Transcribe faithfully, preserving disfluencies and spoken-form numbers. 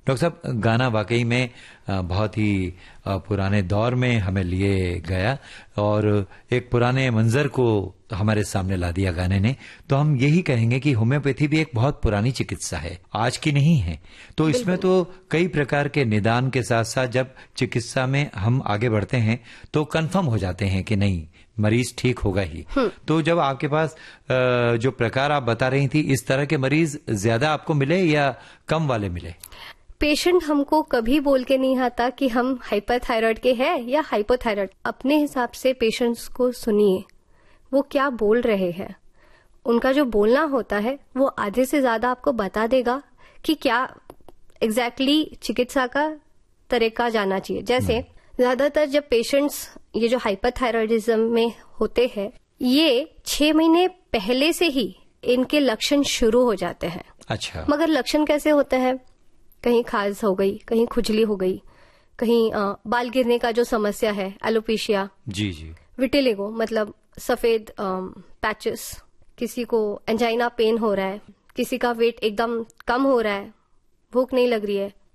Doctor साहब, गाना वाकई में बहुत ही पुराने दौर में हमें लिए गया और एक पुराने मंजर को हमारे सामने ला दिया गाने ने। तो हम यही कहेंगे कि होम्योपैथी भी एक बहुत पुरानी चिकित्सा है, आज की नहीं है। तो इसमें तो कई प्रकार के निदान के साथ साथ जब चिकित्सा में हम आगे बढ़ते हैं तो कंफर्म हो जाते हैं कि नहीं, मरीज ठीक होगा ही। तो जब आपके पास जो प्रकार आप बता रही थी, इस तरह के मरीज ज्यादा आपको मिले या कम वाले मिले? पेशेंट हमको कभी बोल के नहीं आता कि हम हाइपरथायराइड के हैं या हाइपोथायराइड। अपने हिसाब से पेशेंट्स को सुनिए, वो क्या बोल रहे हैं। उनका जो बोलना होता है वो आधे से ज्यादा आपको बता देगा कि क्या एग्जैक्टली exactly चिकित्सा का तरीका जाना चाहिए। जैसे ज्यादातर जब पेशेंट्स ये जो हाइपरथायराइडिज्म में होते हैं, ये छह महीने पहले से ही इनके लक्षण शुरू हो जाते हैं। अच्छा। मगर लक्षण कैसे होते हैं? कहीं खाज हो गई, कहीं खुजली हो गई, कहीं आ, बाल गिरने का जो समस्या है, एलोपेशिया। जी जी। विटिलिगो मतलब सफेद पैचेस, किसी को एंजाइना पेन हो रहा है, किसी का वेट एकदम कम हो रहा है, भूख नहीं लग रही है,